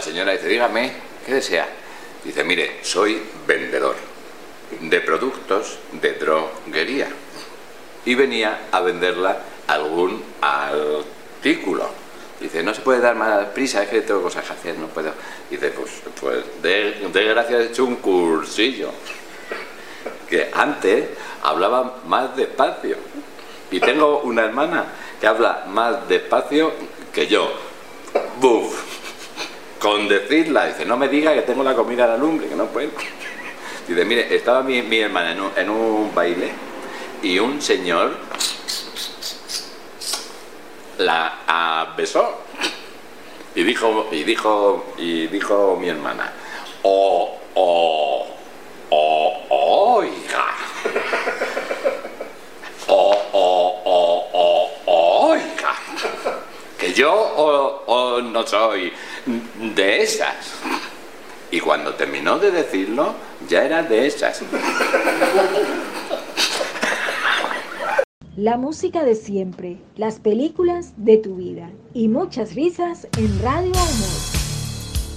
señora dice, dígame, ¿qué desea? Dice, mire, soy vendedor de productos de droguería y venía a venderla algún artículo. Dice, no se puede dar más prisa, es que tengo cosas que hacer, no puedo. Dice, pues de gracias, he hecho un cursillo. Que antes hablaba más despacio. Y tengo una hermana que habla más despacio que yo. ¡Buf! Con decirla, dice, no me diga que tengo la comida a la lumbre, que no puedo. Dice, mire, estaba mi hermana en un baile y un señor la besó y dijo mi hermana, oiga, oiga, que yo no soy de esas. Y cuando terminó de decirlo, ya era de esas. La música de siempre, las películas de tu vida y muchas risas en Radio Humor.